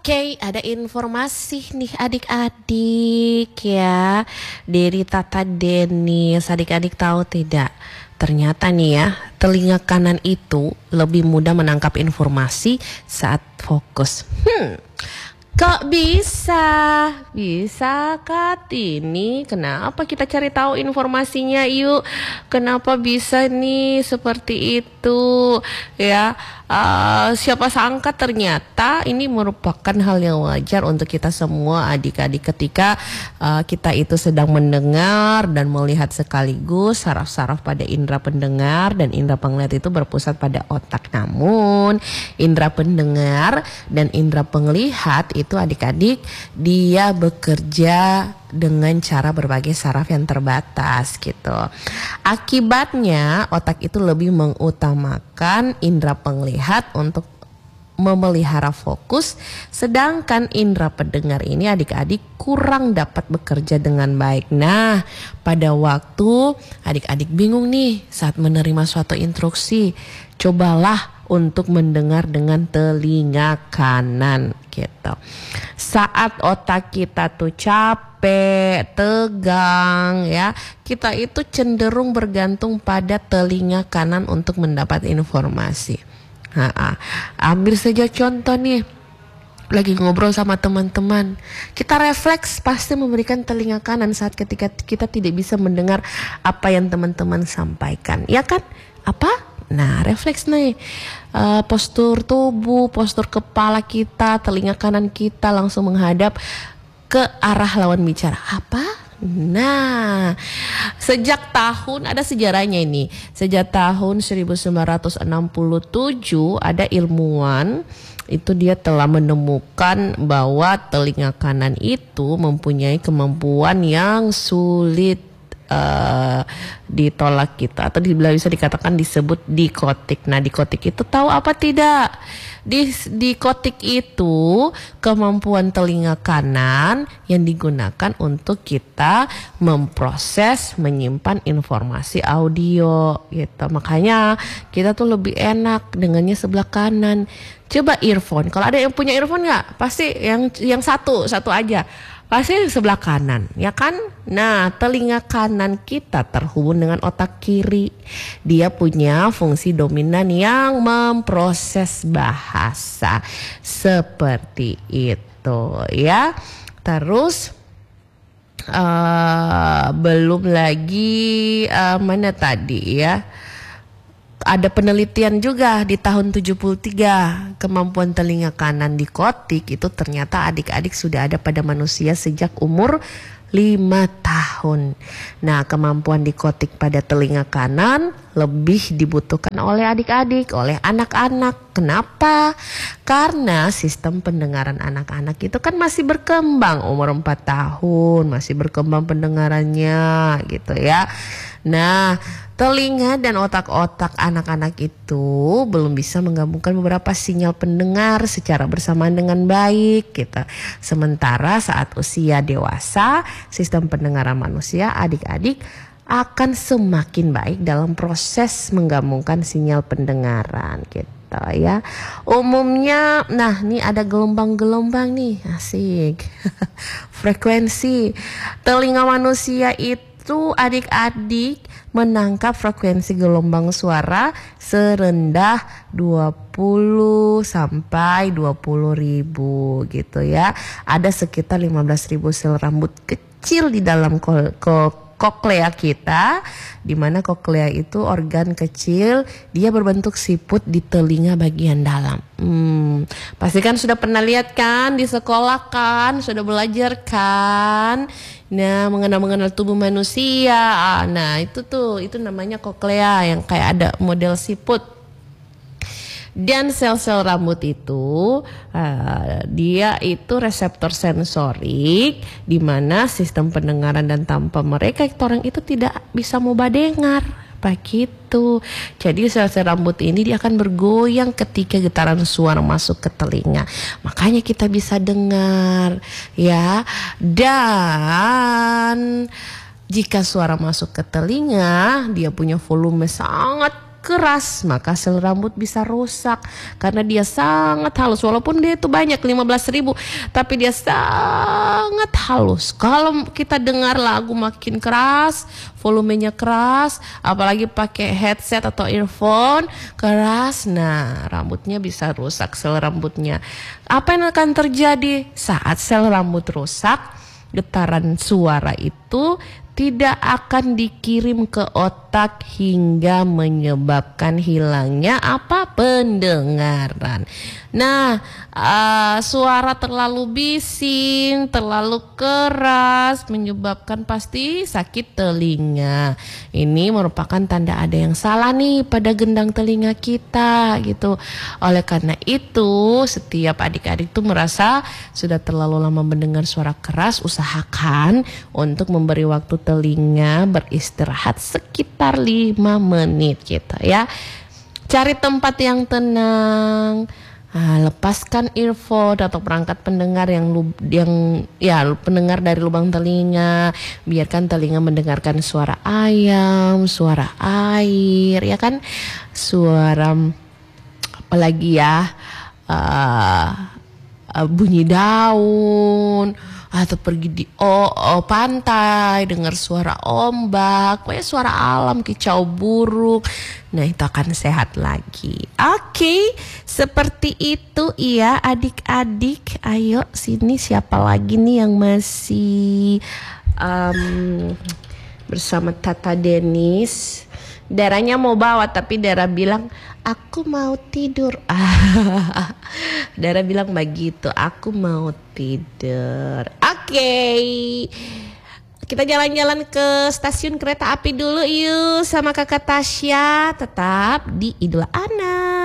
Oke, ada informasi nih adik-adik ya dari Tata Denis. Adik-adik tahu tidak? Ternyata nih ya, telinga kanan itu lebih mudah menangkap informasi saat fokus. Kok bisa? Bisa Kartini? Kenapa kita cari tahu informasinya yuk? Kenapa bisa nih seperti itu? Ya, siapa sangka ternyata ini merupakan hal yang wajar untuk kita semua adik-adik ketika kita itu sedang mendengar dan melihat sekaligus. Saraf-saraf pada indera pendengar dan indera penglihat itu berpusat pada otak. Namun indera pendengar dan indera penglihat itu adik-adik dia bekerja dengan cara berbagai saraf yang terbatas gitu. Akibatnya otak itu lebih mengutamakan indera penglihat untuk memelihara fokus, sedangkan indera pendengar ini adik-adik kurang dapat bekerja dengan baik. Nah, pada waktu adik-adik bingung nih saat menerima suatu instruksi, cobalah untuk mendengar dengan telinga kanan gitu. Saat otak kita tuh capek, tegang ya, kita itu cenderung bergantung pada telinga kanan untuk mendapat informasi. Ambil saja contoh nih, lagi ngobrol sama teman-teman, kita refleks pasti memberikan telinga kanan saat ketika kita tidak bisa mendengar apa yang teman-teman sampaikan, ya kan? Apa? Nah, refleks nih, postur tubuh, postur kepala kita, telinga kanan kita langsung menghadap ke arah lawan bicara. Apa? Nah, sejak tahun, ada sejarahnya ini. Sejak tahun 1967 ada ilmuwan itu dia telah menemukan bahwa telinga kanan itu mempunyai kemampuan yang sulit ditolak kita, atau bisa dikatakan disebut dikotik. Nah, dikotik itu tahu apa tidak? Dikotik itu kemampuan telinga kanan yang digunakan untuk kita memproses, menyimpan informasi audio gitu. Makanya kita tuh lebih enak dengannya sebelah kanan. Coba earphone, kalau ada yang punya earphone nggak? Pasti yang satu aja. Pasti sebelah kanan, ya kan? Nah, telinga kanan kita terhubung dengan otak kiri. Dia punya fungsi dominan yang memproses bahasa. Seperti itu ya. Terus belum lagi mana tadi ya? Ada penelitian juga di tahun 73, kemampuan telinga kanan dikotik itu ternyata adik-adik sudah ada pada manusia sejak umur 5 tahun. Nah, kemampuan dikotik pada telinga kanan lebih dibutuhkan oleh adik-adik, oleh anak-anak. Kenapa? Karena sistem pendengaran anak-anak itu kan masih berkembang, umur 4 tahun, masih berkembang pendengarannya gitu ya. Nah, telinga dan otak-otak anak-anak itu belum bisa menggabungkan beberapa sinyal pendengar secara bersamaan dengan baik gitu. Sementara saat usia dewasa, sistem pendengaran manusia adik-adik akan semakin baik dalam proses menggabungkan sinyal pendengaran gitu ya. Umumnya, nah ini ada gelombang-gelombang nih, asik. Frekuensi telinga manusia itu adik-adik menangkap frekuensi gelombang suara serendah 20 sampai 20 ribu gitu ya. Ada sekitar 15.000 sel rambut kecil di dalam koklea kita, di mana koklea itu organ kecil, dia berbentuk siput di telinga bagian dalam. Pasti kan sudah pernah lihat kan di sekolah kan, sudah belajar kan. Nah, mengenal tubuh manusia. Nah, itu namanya koklea yang kayak ada model siput. Dan sel-sel rambut itu dia itu reseptor sensorik, di mana sistem pendengaran dan tanpa mereka orang itu tidak bisa mau dengar begitu. Jadi sel-sel rambut ini dia akan bergoyang ketika getaran suara masuk ke telinga. Makanya kita bisa dengar ya. Dan jika suara masuk ke telinga, dia punya volume sangat keras, maka sel rambut bisa rusak karena dia sangat halus. Walaupun dia itu banyak 15.000, tapi dia sangat halus. Kalau kita dengar lagu makin keras, volumenya keras, apalagi pakai headset atau earphone keras, nah rambutnya bisa rusak, sel rambutnya. Apa yang akan terjadi saat sel rambut rusak? Getaran suara itu tidak akan dikirim ke otak hingga menyebabkan hilangnya apa? Pendengaran. Nah, suara terlalu bising, terlalu keras menyebabkan pasti sakit telinga. Ini merupakan tanda ada yang salah nih pada gendang telinga kita gitu. Oleh karena itu, setiap adik-adik tuh merasa sudah terlalu lama mendengar suara keras, usahakan untuk memberi waktu telinga beristirahat sekitar 5 menit gitu ya. Cari tempat yang tenang. Lepaskan earphone atau perangkat pendengar yang pendengar dari lubang telinga. Biarkan telinga mendengarkan suara ayam, suara air, ya kan, suara apalagi ya, bunyi daun, atau pergi di pantai dengar suara ombak, pokoknya suara alam, kicau burung. Nah, itu akan sehat lagi. Oke, seperti itu ya adik-adik. Ayo sini, siapa lagi nih yang masih bersama Tata Denis? Darahnya mau bawa tapi Dara bilang aku mau tidur. Dara bilang begitu, aku mau tidur. Oke. Kita jalan-jalan ke stasiun kereta api dulu yuk sama Kakak Tasya. Tetap di Idul Anak.